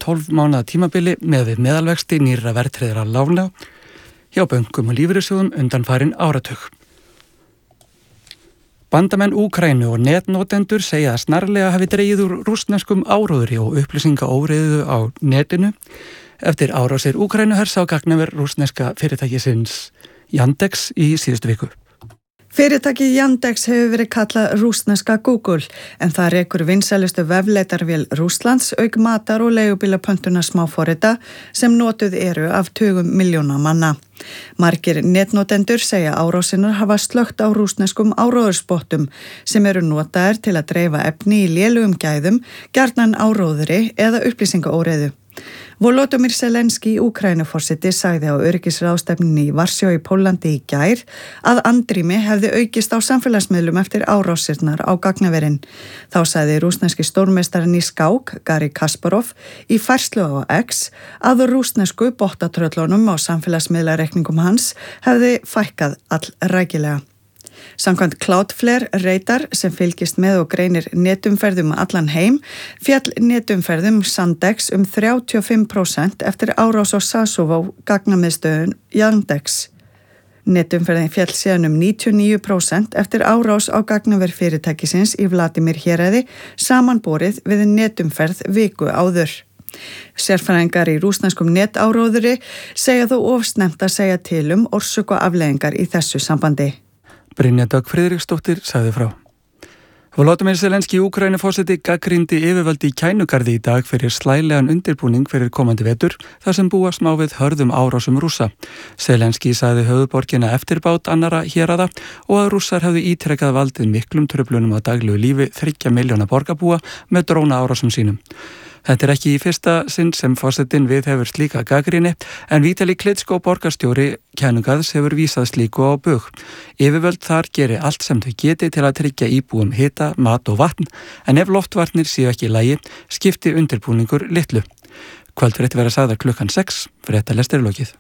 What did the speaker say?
12 mánaða tímabili með við meðalvexti nýrra verðtryggðra lána hjá bönkum og lífeyrissjóðum undanfarin áratug. Bandamenn Úkraínu og netnotendur segja að snarlega hafi dregið úr rússneskum áróðri og upplýsingaóreiðu á netinu eftir árásir Úkraínuhers á gagnaver rússneska fyrirtækisins Yandex í síðustu viku. Fyrirtæki Yandex hefur verið kallað rússneska Google en það rekur vinsælustu vefleitarvél Rússlands auk matar- og leigubílapöntuna smáforrita sem notuð eru af tugum milljóna manna. Margir netnotendur segja árásinar hafa slökkt á rússneskum áróðurspottum sem eru notaðir til að dreifa efni í lélugum gæðum, gjarnan áróðri eða upplýsingaóreiðu. Volodymyr Zelenský, Úkraínuforseti, sagði á öryggisráðstefnunni í Varsjó í Póllandi í gær að andrými hefði aukist á samfélagsmiðlum eftir árásirnar á gagnaverin. Þá sagði rússneski stórmeistarinn í skák, Garri Kasparov, í færslu á X að rússnesku bottatröllunum á samfélagsmiðlareikningum hans hefði fækkað allrækilega. Samkvæmt Cloudflare radar sem fylgist með og greinir netumferðum allan heim, féll netumferðum Sandex 35% eftir árás á Sasov gagnamiðstöðun Yandex. Netumferðin féll síðan 99% eftir árás á gagnaver fyrirtækisins í Vladimir héraði samanborið við netumferð viku áður. Sérfræðingar í rússneskum netáróðri segja þó of snemmt að segja til orsök og afleiðingar í þessu sambandi. Brynja Dögg Friðriksdóttir sagði frá. Volodymyr Zelenský, Úkraínuforseti, gagnrýndi yfirvöld í Kænugarði í dag fyrir slælegan undirbúning fyrir komandi vetur þar sem búast má við hörðum árásum Rússa. Zelenský sagði höfuðborgina eftirbát annarra héraða og að Rússar hefðu ítrekkað valdið miklum truflunum á daglegu lífi 3 milljóna borgarbúa með drónaárásum sínum. Þetta er ekki í fyrsta sinn sem forsetinn viðhefur slíka gagnrýni en Vítali Klitschko, borgarstjóri Kænugarðs, hefur vísað slíku á bug. Yfirvöld þar geri allt sem þau geti til að tryggja íbúum hita, mat og vatn en ef loftvarnir séu ekki í lagi skipti undirbúningur litlu. Kvöldfréttir verða sagðar klukkan 6, fréttalestir er lokið.